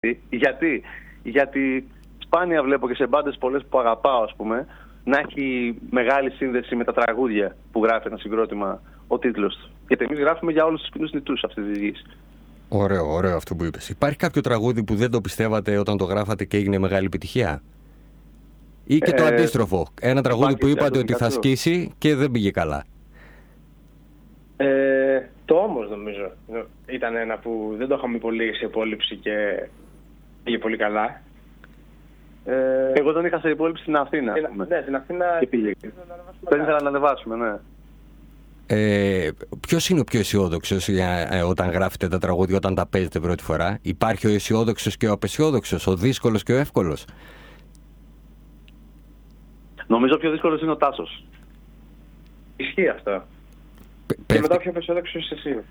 Γιατί σπάνια βλέπω και σε μπάντες πολλές που αγαπάω, ας πούμε, να έχει μεγάλη σύνδεση με τα τραγούδια που γράφει ένα συγκρότημα ο τίτλος του. Γιατί εμείς γράφουμε για όλους τους ποινούς νητούς αυτής της γης. Ωραίο αυτό που είπες. Υπάρχει κάποιο τραγούδι που δεν το πιστεύατε όταν το γράφατε και έγινε μεγάλη επιτυχία? Ή και το αντίστροφο. Ένα τραγούδι που είπατε ότι θα σκίσει και δεν πήγε καλά. Το όμως νομίζω ήταν ένα που δεν το είχαμε πολύ σε υπόλοιψη και πήγε πολύ καλά. Εγώ τον είχα σε υπόλοιψη στην Αθήνα. Ναι, στην Αθήνα και πήγε. Δεν ήθελα να ανεβάσουμε, ναι. Ποιος είναι ο πιο αισιόδοξος όταν γράφετε τα τραγούδια, όταν τα παίζετε πρώτη φορά? Υπάρχει ο αισιόδοξος και ο απαισιόδοξος, ο δύσκολος και ο εύκολος? Νομίζω πιο δύσκολος είναι ο Τάσος. Ισχύει αυτό. Και μετά πιο απαισιόδοξος είσαι εσύ.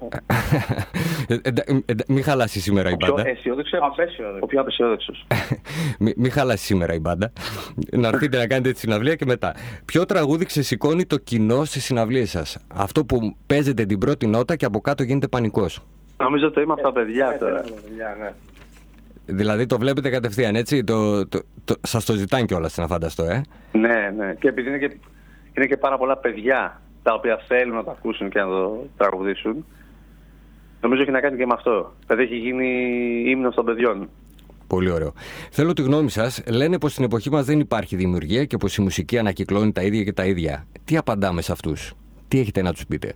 Μην χαλάσει σήμερα η μπάντα. Ο πιο απαισιόδοξος. Μην χαλάσει σήμερα η μπάντα. Να έρθετε να κάνετε τη συναυλία και μετά. Ποιο τραγούδι ξεσηκώνει το κοινό στις συναυλίες σας? Αυτό που παίζετε την πρώτη νότα και από κάτω γίνεται πανικός. Νομίζω το είμαι από τα παιδιά τώρα. Δηλαδή το βλέπετε κατευθείαν, έτσι? Σας το ζητάνε κιόλας, να φανταστώ, Ναι. Και επειδή είναι και πάρα πολλά παιδιά τα οποία θέλουν να το ακούσουν και να το τραγουδήσουν, νομίζω έχει να κάνει και με αυτό. Δηλαδή έχει γίνει ύμνος των παιδιών. Πολύ ωραίο. Θέλω τη γνώμη σας. Λένε πως στην εποχή μας δεν υπάρχει δημιουργία και πως η μουσική ανακυκλώνει τα ίδια και τα ίδια. Τι απαντάμε σε αυτούς? Τι έχετε να τους πείτε?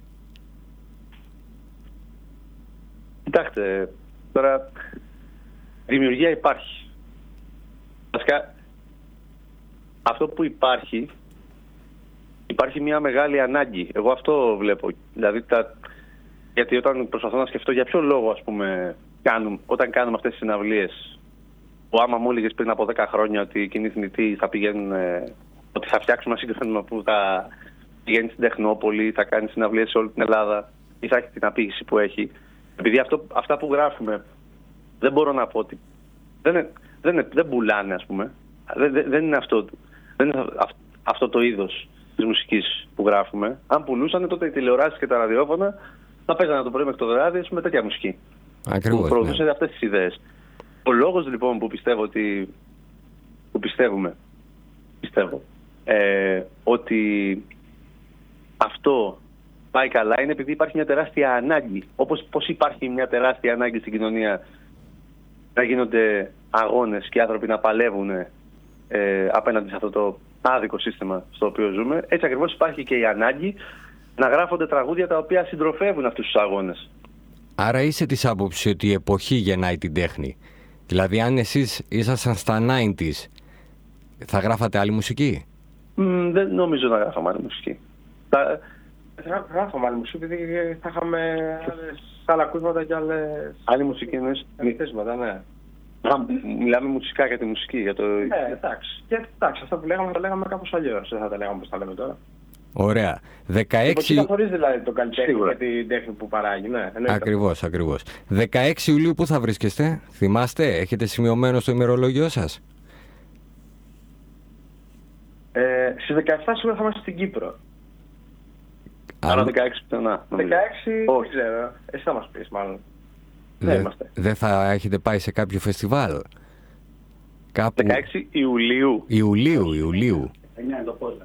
Κοιτάξτε, τώρα δημιουργία υπάρχει. Βασικά, αυτό που υπάρχει μια μεγάλη ανάγκη. Εγώ αυτό βλέπω. Δηλαδή, γιατί όταν προσπαθώ να σκεφτώ για ποιο λόγο, ας πούμε, όταν κάνουμε αυτές τις συναυλίες, που άμα μου έλεγες πριν από 10 χρόνια ότι οι κοινοί θνητοί θα πηγαίνουν, ότι θα φτιάξουμε ένα συγκεκριμένο που θα πηγαίνει στην Τεχνόπολη, θα κάνει συναυλίες σε όλη την Ελλάδα ή θα έχει την απήγηση που έχει. Επειδή αυτά που γράφουμε δεν μπορώ να πω ότι δεν πουλάνε, ας πούμε. Δεν είναι αυτό το είδος της μουσικής που γράφουμε. Αν πουλούσαν, τότε οι τηλεοράσεις και τα ραδιόφωνα θα παίζανε το πρωί μέχρι το βράδυ με τέτοια μουσική. Ακριβώς. Που προωθούσε αυτές τις ιδέες. Ο λόγος λοιπόν που πιστεύω ότι αυτό πάει καλά είναι επειδή υπάρχει μια τεράστια ανάγκη. Όπως υπάρχει μια τεράστια ανάγκη στην κοινωνία να γίνονται αγώνες και οι άνθρωποι να παλεύουν απέναντι σε αυτό το άδικο σύστημα στο οποίο ζούμε, έτσι ακριβώς υπάρχει και η ανάγκη να γράφονται τραγούδια τα οποία συντροφεύουν αυτούς τους αγώνες. Άρα είσαι της άποψης ότι η εποχή γεννάει την τέχνη? Δηλαδή αν εσείς ήσασταν στα 90's, θα γράφατε άλλη μουσική? Δεν νομίζω να γράφαμε άλλη μουσική. Γράφαμε άλλη μουσική επειδή θα είχαμε άλλα ακούσματα και άλλες... Άλλη μουσική εννοείς? Μυθίσματα, ναι. Μιλάμε μουσικά για τη μουσική. Εντάξει. Και εντάξει, αυτά που λέγαμε τα λέγαμε κάπως αλλιώς. Δεν θα τα λέγαμε όπως τα λέμε τώρα. Ωραία. 16... Χωρίς δηλαδή το καλλιτέχνη και την τέχνη που παράγει. Ναι, ακριβώς. 16 Ιουλίου πού θα βρίσκεστε? Θυμάστε? Έχετε σημειωμένο στο ημερολόγιο σας? Στις 17 σίγουρα θα είμαστε στην Κύπρο. Άρα 16 πιθανά. 16 δεν ξέρω. Εσύ θα μας πεις μάλλον. Δεν θα έχετε πάει σε κάποιο φεστιβάλ? Κάπου... 16 Ιουλίου. Ιουλίου. 9 το Πόζαρ.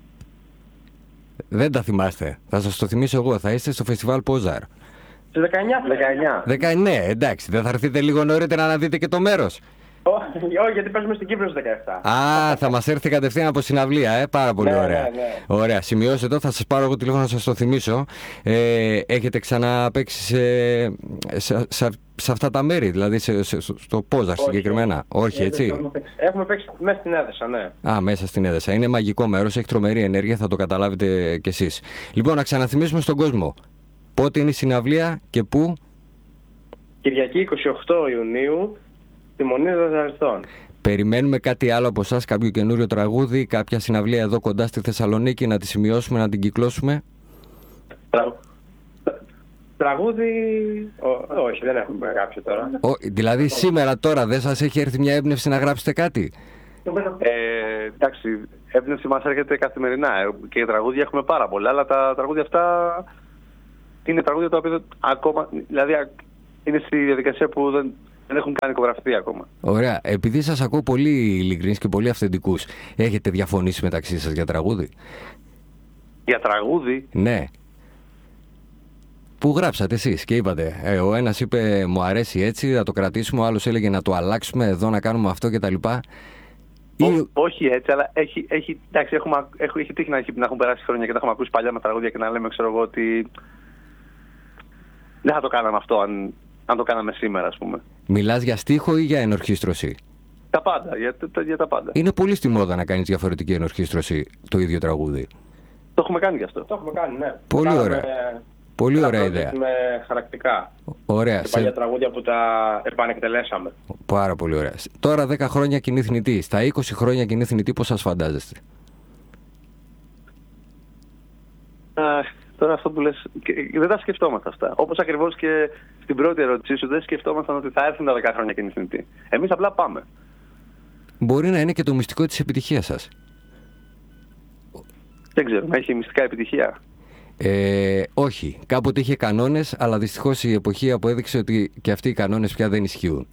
Δεν τα θυμάστε. Θα σας το θυμίσω εγώ. Θα είστε στο φεστιβάλ Πόζαρ. Στις 19. Ναι, εντάξει. Δεν θα έρθετε λίγο νωρίτερα να δείτε και το μέρος? Όχι, γιατί παίζουμε στην Κύπρο στις 17. Α, θα μας έρθει κατευθείαν από συναυλία, πάρα πολύ ωραία. Ναι. Ωραία, σημειώστε το, θα σας πάρω εγώ τηλέφωνο να σας το θυμίσω. Έχετε ξαναπαίξει σε αυτά τα μέρη, δηλαδή στο Πόζαρ συγκεκριμένα? Όχι, έτσι? Έχουμε παίξει μέσα στην Έδεσα, ναι. Α, μέσα στην Έδεσα. Είναι μαγικό μέρος, έχει τρομερή ενέργεια, θα το καταλάβετε κι εσείς. Λοιπόν, να ξαναθυμίσουμε στον κόσμο. Πότε είναι η συναυλία και πού? Κυριακή 28 Ιουνίου. Στη Μονή Δαζαριστών. Περιμένουμε κάτι άλλο από εσάς, κάποιο καινούριο τραγούδι, κάποια συναυλία εδώ κοντά στη Θεσσαλονίκη, να τη σημειώσουμε, να την κυκλώσουμε? Τραγούδι... Όχι, δεν έχουμε κάποιο τώρα. Δηλαδή σήμερα τώρα δεν σας έχει έρθει μια έμπνευση να γράψετε κάτι? Εντάξει, έμπνευση μας έρχεται καθημερινά και τραγούδια έχουμε πάρα πολλά, αλλά τα τραγούδια αυτά είναι τραγούδια τα οποία ακόμα, δηλαδή είναι στη διαδικασία που δεν Δεν έχουν κάνει ηχογραφηθεί ακόμα. Ωραία. Επειδή σας ακούω πολύ ειλικρινείς και πολύ αυθεντικούς, έχετε διαφωνήσει μεταξύ σας για τραγούδι? Για τραγούδι. Ναι. Που γράψατε εσείς και είπατε, ο ένας είπε μου αρέσει έτσι, θα το κρατήσουμε, ο άλλος έλεγε να το αλλάξουμε εδώ, να κάνουμε αυτό κτλ. Όχι έτσι, αλλά εντάξει, έχει τύχει να έχουν περάσει χρόνια και να έχουμε ακούσει παλιά με τραγούδια και να λέμε, ξέρω εγώ, ότι δεν θα το κάναμε αυτό αν το κάναμε σήμερα, ας πούμε. Μιλάς για στίχο ή για ενορχήστρωση? Τα πάντα, για τα πάντα. Είναι πολύ στη μόδα να κάνεις διαφορετική ενορχήστρωση το ίδιο τραγούδι. Το έχουμε κάνει γι' αυτό. Το έχουμε κάνει, ναι. Πολύ ωραία. Πολύ ωραία ιδέα. Με χαρακτικά. Ωραία. Και παλιά τραγούδια που τα επανεκτελέσαμε. Πάρα πολύ ωραία. Τώρα 10 χρόνια κοινή θνητή. Στα 20 χρόνια κοινή θνητή πώς σας φαντάζεστε? Τώρα αυτό που λες, δεν τα σκεφτόμαστε αυτά. Όπως ακριβώς και στην πρώτη ερώτησή σου, δεν σκεφτόμασταν ότι θα έρθουν τα 10 χρόνια κοινή θνητή. Εμείς απλά πάμε. Μπορεί να είναι και το μυστικό της επιτυχίας σας. Δεν ξέρω, έχει μυστικά επιτυχία. Όχι. Κάποτε είχε κανόνες, αλλά δυστυχώς η εποχή απέδειξε ότι και αυτοί οι κανόνες πια δεν ισχύουν.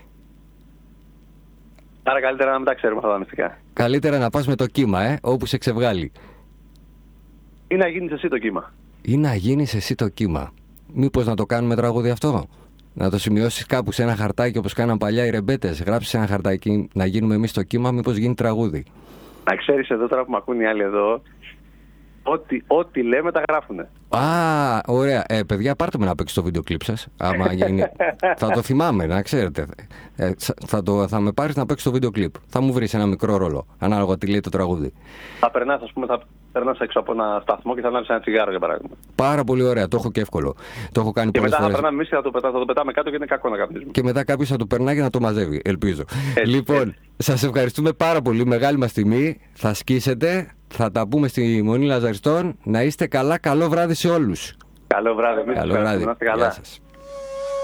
Άρα καλύτερα να μην τα ξέρουμε αυτά τα μυστικά. Καλύτερα να πας με το κύμα, όπου σε ξεβγάλει. Ή να γίνεις εσύ το κύμα. Ή να γίνεις εσύ το κύμα. Μήπως να το κάνουμε τραγούδι αυτό? Να το σημειώσεις κάπου σε ένα χαρτάκι όπως κάναν παλιά οι ρεμπέτες. Γράψεις ένα χαρτάκι να γίνουμε εμείς το κύμα, μήπως γίνει τραγούδι. Να ξέρεις εδώ τώρα που με ακούν οι άλλοι εδώ, ό,τι λέμε τα γράφουνε. Ωραία. Παιδιά, πάρτε με να παίξω το βίντεο κλιπ σας. Άμα γίνει... θα το θυμάμαι, να ξέρετε. Θα με πάρεις να παίξω το βίντεο κλιπ. Θα μου βρεις ένα μικρό ρόλο, ανάλογα τι λέει το τραγούδι. Θα περνάς, ας πούμε, θα περνάς έξω από ένα σταθμό και θα ανάβεις ένα τσιγάρο, για παράδειγμα. Πάρα πολύ ωραία. Το έχω και εύκολο. Το έχω κάνει πολλές φορές. Και μετά θα περνάμε εμείς και θα το πετάμε κάτω και είναι κακό να καπνίζουμε. Και μετά κάποιος θα το περνάει και να το μαζεύει, ελπίζω. Λοιπόν, σας ευχαριστούμε πάρα πολύ. Μεγάλη μας τιμή. Θα σκίσετε. Θα τα πούμε στη Μονή Λαζαριστών. Να είστε καλά. Καλό βράδυ σε όλους. Καλό βράδυ. Καλό βράδυ. Να είστε καλά. Γεια σας.